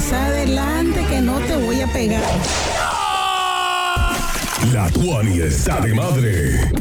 Más adelante que no te voy a pegar. La Tuani está de madre.